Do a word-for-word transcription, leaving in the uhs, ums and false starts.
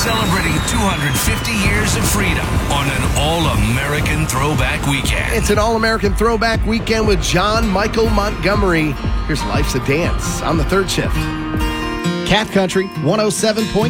celebrating two hundred fifty years of freedom on an all-American throwback weekend. It's an all-American throwback weekend with John Michael Montgomery. Here's Life's a Dance on the third shift. Cat Country one oh seven point